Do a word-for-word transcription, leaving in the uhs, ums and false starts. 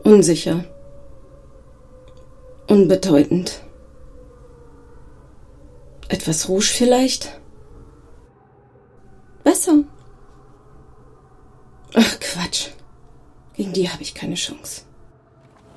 Unsicher. Unbedeutend. Etwas Rouge vielleicht? Wasser. Ach, Quatsch. Gegen die habe ich keine Chance.